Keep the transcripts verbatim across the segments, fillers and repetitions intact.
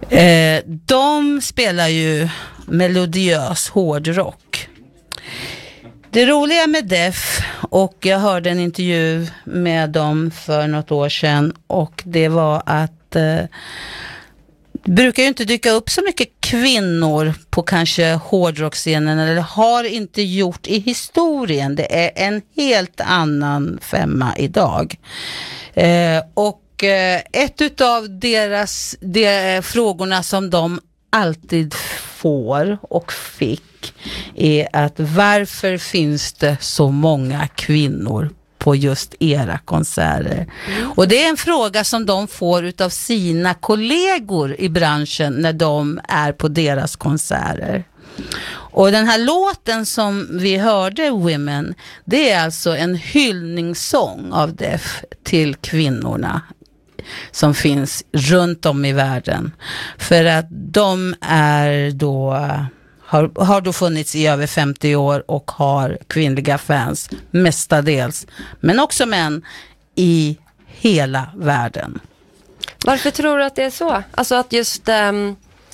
Eh, de spelar ju melodiös hårdrock. Det roliga med Def, och jag hörde en intervju med dem för något år sedan, och det var att eh, det brukar ju inte dyka upp så mycket kvinnor på kanske hårdrockscenen, eller har inte gjort i historien. Det är en helt annan femma idag. Eh, och eh, ett utav deras de frågorna som de alltid får och fick är att varför finns det så många kvinnor på just era konserter? Mm. Och det är en fråga som de får utav sina kollegor i branschen när de är på deras konserter. Och den här låten som vi hörde, Women, det är alltså en hyllningssång av Def till kvinnorna som finns runt om i världen. För att de är då har, har då funnits i över femtio år och har kvinnliga fans mestadels, men också män i hela världen. Varför tror du att det är så? Alltså att just um,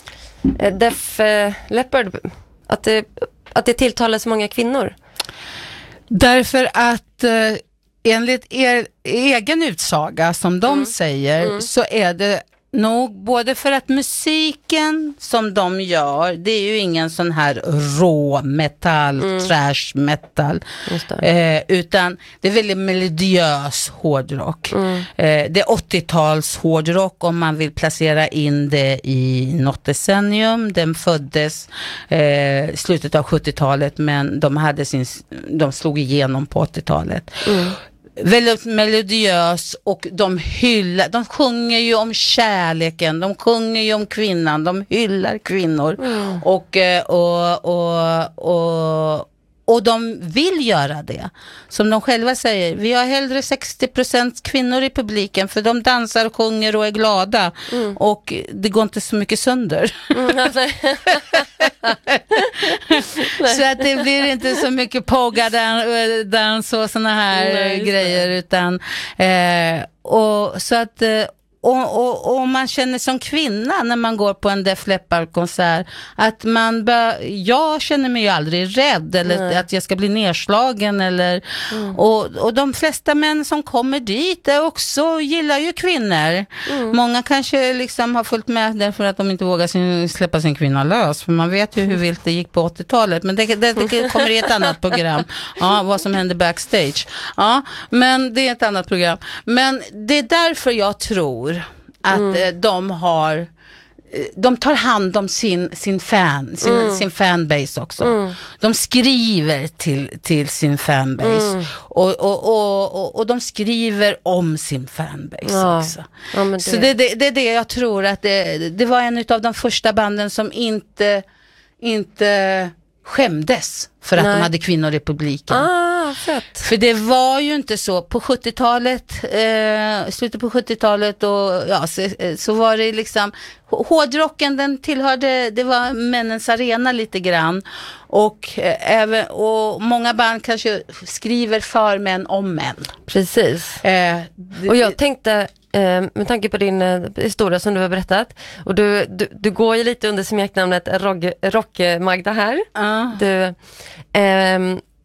Def uh, Leppard, att det, att det tilltalar så många kvinnor? Därför att uh, enligt er egen utsaga som de mm. säger mm. så är det nog både för att musiken som de gör, det är ju ingen sån här rå metal, mm. trash metal, eh, utan det är väldigt melodiös hårdrock. Mm. Eh, det är åttio-tals hårdrock om man vill placera in det i något decennium. Den föddes eh, slutet av sjuttiotalet, men de hade sin, de slog igenom på åttiotalet. Mm. Väldigt melodiös, och de hyllar, de sjunger ju om kärleken, de sjunger ju om kvinnan, de hyllar kvinnor mm. och, och, och, och, och de vill göra det. Som de själva säger, vi har hellre sextio procent kvinnor i publiken, för de dansar, sjunger och är glada mm. och det går inte så mycket sönder. Mm, alltså. Så att det blir inte så mycket pogga-dans och såna här Nej, grejer, utan eh, och så att eh, Och, och, och man känner som kvinna när man går på en Def Leppard-konsert att man bör, jag känner mig ju aldrig rädd eller Nej. att jag ska bli nedslagen eller, mm. och, och de flesta män som kommer dit är också, gillar ju kvinnor. Mm. Många kanske liksom har följt med därför att de inte vågar sin, släppa sin kvinna lös, för man vet ju hur vilt det gick på åttiotalet, men det, det, det kommer i ett annat program. Ja, vad som händer backstage. Ja, men det är ett annat program. Men det är därför jag tror att mm. de har de tar hand om sin, sin fan sin, mm. sin fanbase också. Mm. De skriver till, till sin fanbase mm. och, och, och, och, och de skriver om sin fanbase ja. också. Ja, det... Så det, det, det är det jag tror att det, det var en av de första banden som inte inte skämdes för att Nej. de hade kvinnor i publiken. Ah, fett. För det var ju inte så på sjuttiotalet, eh, slutet på sjuttiotalet och ja, så, så var det liksom hårdrocken, den tillhörde, det var männens arena lite grann, och eh, även och många band kanske skriver för män om män. Precis. Eh, det, och jag tänkte med tanke på din eh, historia som du har berättat, och du, du, du går ju lite under smeknamnet Rock, Rock Magda här. Uh. Du, eh,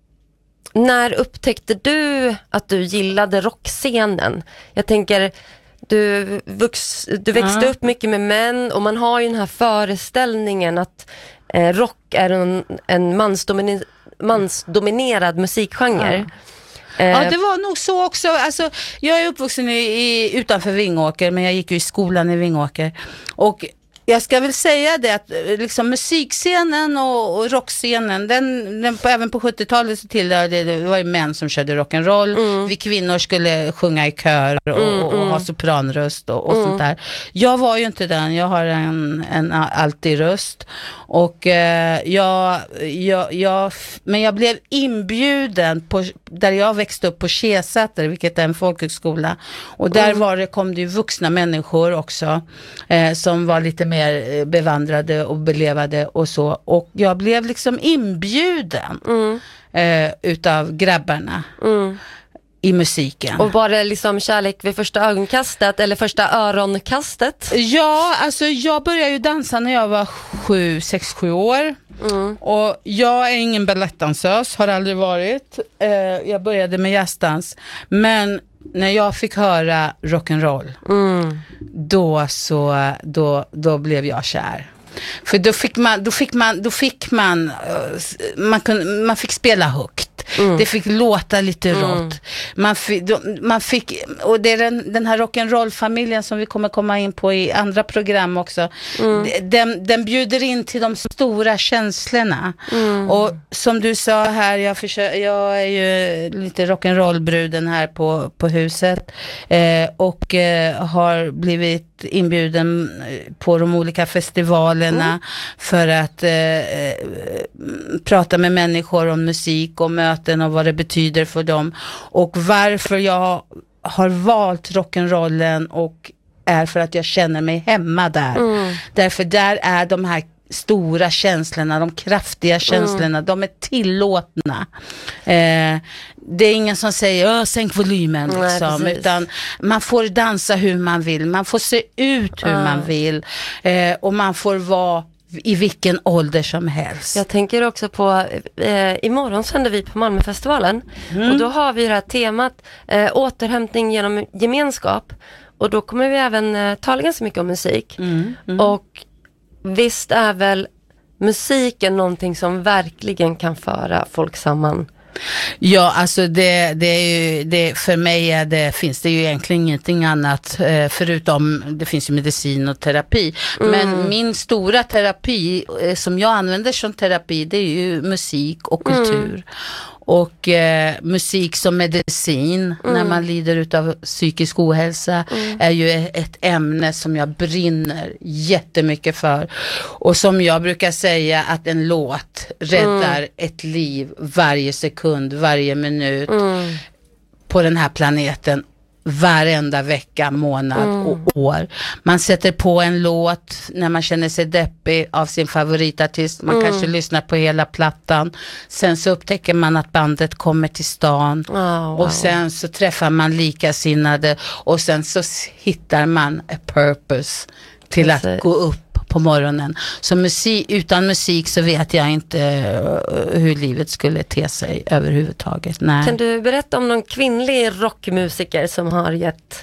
när upptäckte du att du gillade rockscenen? Jag tänker, du, vux, du växte uh. upp mycket med män, och man har ju den här föreställningen att eh, rock är en, en mansdominer, mansdominerad musikgenre. Uh. Ja, det var nog så också. Alltså, jag är uppvuxen i, i, utanför Vingåker, men jag gick ju i skolan i Vingåker. Och jag ska väl säga det att liksom, musikscenen och, och rockscenen, den, den, även på sjuttiotalet så tillhörde det, det var ju män som körde rock'n'roll. Mm. Vi kvinnor skulle sjunga i kör och, mm, och, och ha sopranröst och, och mm. sånt där. Jag var ju inte den, jag har en, en alltid röst. Och eh, jag, jag, jag, men jag blev inbjuden på, där jag växte upp på Tjesäter, vilket är en folkhögskola. Och där mm. var det, kom det ju vuxna människor också eh, som var lite mer bevandrade och belevade och så. Och jag blev liksom inbjuden mm. eh, utav grabbarna. Mm. i musiken. Och var det liksom kärlek vid första ögonkastet eller första öronkastet? Ja, alltså jag började ju dansa när jag var sju, sex, sju år. Mm. Och jag är ingen ballettdansös, har aldrig varit. Eh, jag började med jazzdans. Men när jag fick höra rock'n'roll, mm. då så då, då blev jag kär. För då fick man då fick man då fick man man kunde, man fick spela högt. Mm. Det fick låta lite mm. rått. Man fick, då, man fick och det är den, den här rock'n'roll-familjen som vi kommer komma in på i andra program också. Mm. Den, den bjuder in till de stora känslorna. Mm. Och som du sa här, jag, försöker, jag är ju lite rock'n'roll-bruden här på, på huset. Eh, och eh, har blivit inbjuden på de olika festivalerna mm. för att eh, prata med människor om musik och möten och vad det betyder för dem. Och varför jag har valt rock'n'rollen och är för att jag känner mig hemma där. Mm. Därför där är de här stora känslorna, de kraftiga känslorna, mm. de är tillåtna. Eh, det är ingen som säger sänk volymen liksom, nej, utan man får dansa hur man vill, man får se ut hur mm. man vill eh, och man får vara i vilken ålder som helst. Jag tänker också på eh, imorgon sänder vi på Malmöfestivalen mm. och då har vi det här temat eh, återhämtning genom gemenskap, och då kommer vi även eh, tala ganska mycket om musik mm. Mm. och visst är väl musiken någonting som verkligen kan föra folk samman? Ja, alltså det, det är ju, det, för mig är det, finns det ju egentligen ingenting annat eh, förutom, det finns ju medicin och terapi. Mm. Men min stora terapi eh, som jag använder som terapi, det är ju musik och kultur. Mm. Och eh, musik som medicin mm. när man lider utav psykisk ohälsa mm. är ju ett ämne som jag brinner jättemycket för. Och som jag brukar säga att en låt räddar mm. ett liv varje sekund, varje minut mm. på den här planeten. Varenda vecka, månad mm. och år. Man sätter på en låt när man känner sig deppig av sin favoritartist. Man mm. kanske lyssnar på hela plattan. Sen så upptäcker man att bandet kommer till stan. Oh, wow. Och sen så träffar man likasinnade. Och sen så hittar man a purpose till Precis. Att gå upp på morgonen. Så musik, utan musik så vet jag inte hur livet skulle te sig överhuvudtaget. Nej. Kan du berätta om någon kvinnlig rockmusiker som har gett...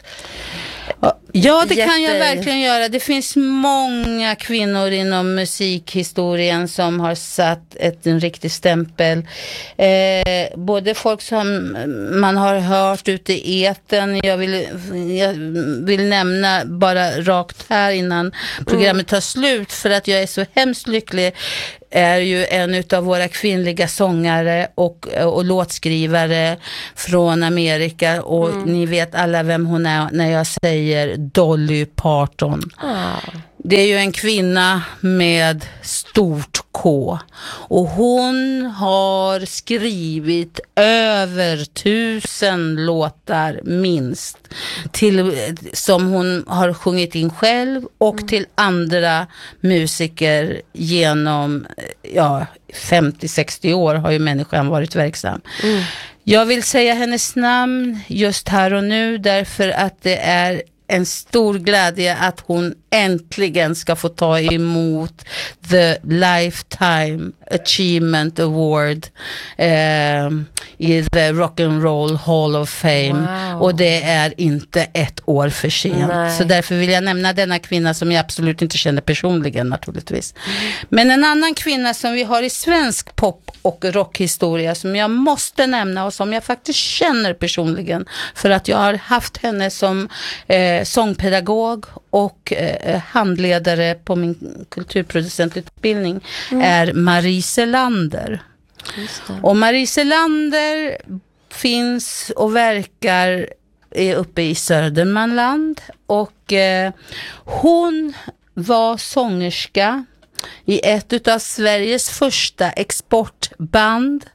Ja, det kan jag verkligen göra. Det finns många kvinnor inom musikhistorien som har satt ett, en riktig stämpel. Eh, både folk som man har hört ute i eten. Jag vill, jag vill nämna bara rakt här innan programmet tar slut, för att jag är så hemskt lycklig, är ju en utav våra kvinnliga sångare och, och låtskrivare från Amerika. Och mm. ni vet alla vem hon är när jag säger Dolly Parton. Ah. Det är ju en kvinna med stort K. Och hon har skrivit över tusen låtar minst. Till, som hon har sjungit in själv och mm. till andra musiker genom ja, femtio till sextio år har ju människan varit verksam. Mm. Jag vill säga hennes namn just här och nu därför att det är en stor glädje att hon äntligen ska få ta emot the Lifetime Achievement Award eh, i the Rock'n'Roll Hall of Fame. Wow. Och det är inte ett år för sent. Nej. Så därför vill jag nämna denna kvinna som jag absolut inte känner personligen naturligtvis. Mm. Men en annan kvinna som vi har i svensk pop- och rockhistoria som jag måste nämna och som jag faktiskt känner personligen för att jag har haft henne som eh, sångpedagog och eh, handledare på min kulturproducentutbildning mm. är Marie Selander. Och Marie Selander finns och verkar uppe i Södermanland och eh, hon var sångerska i ett av Sveriges första exportband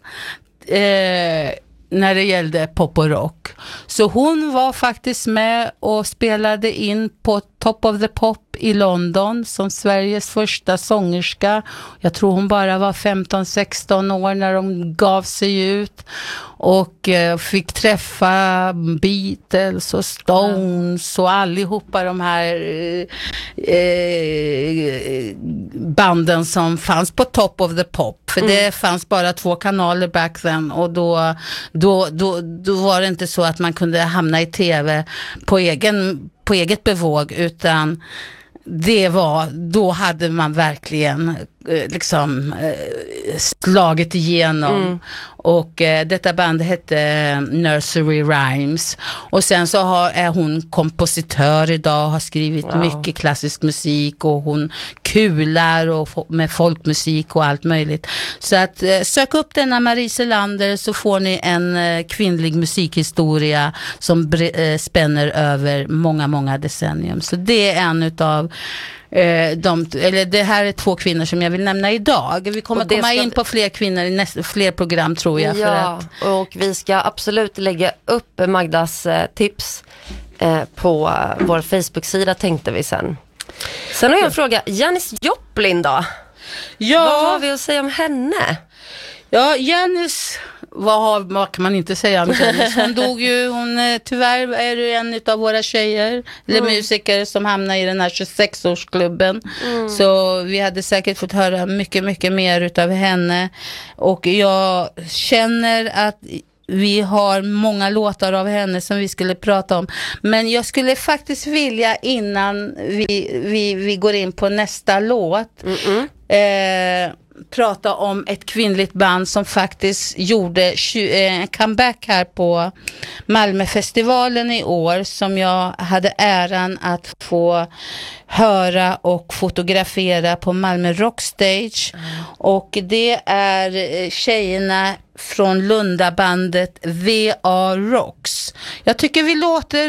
eh, när det gällde pop och rock. Så hon var faktiskt med och spelade in på Top of the Pop i London som Sveriges första sångerska. Jag tror hon bara var femton sexton år när de gav sig ut. Och eh, fick träffa Beatles och Stones och allihopa de här eh, banden som fanns på Top of the Pop. För mm. det fanns bara två kanaler back then. Och då, då, då, då var det inte så att man kunde hamna i tv på, egen, på eget bevåg, utan det var, då hade man verkligen liksom slagit igenom. Mm. Och eh, detta band hette Nursery Rhymes. Och sen så har, är hon kompositör idag och har skrivit wow. mycket klassisk musik, och hon kular och med folkmusik och allt möjligt. Så att eh, sök upp denna Marie Selander, så får ni en eh, kvinnlig musikhistoria som bre- eh, spänner över många, många decennium. Så det är en utav Eh, de, eller det här är två kvinnor som jag vill nämna idag. Vi kommer komma ska... in på fler kvinnor i nästa, fler program, tror jag. Ja, för att... och vi ska absolut lägga upp Magdas eh, tips eh, på eh, vår Facebook-sida, tänkte vi sen. Sen har jag en fråga. Janis Joplin då? Ja. Vad har vi att säga om henne? Ja, Janis, vad, har, vad kan man inte säga om Janis? Hon dog ju, hon, tyvärr är det en av våra tjejer, eller mm. musiker, som hamnar i den här tjugosex-årsklubben. Mm. Så vi hade säkert fått höra mycket, mycket mer utav henne. Och jag känner att vi har många låtar av henne som vi skulle prata om. Men jag skulle faktiskt vilja, innan vi, vi, vi går in på nästa låt, eh, prata om ett kvinnligt band som faktiskt gjorde en comeback här på Malmöfestivalen i år, som jag hade äran att få höra och fotografera på Malmö Rockstage. Mm. Och det är tjejerna från Lundabandet V A Rocks. Jag tycker vi låter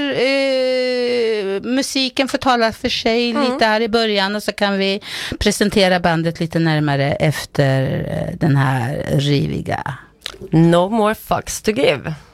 eh, musiken få tala för sig mm. lite här i början, och så kan vi presentera bandet lite närmare efter eh, den här riviga. No more fucks to give.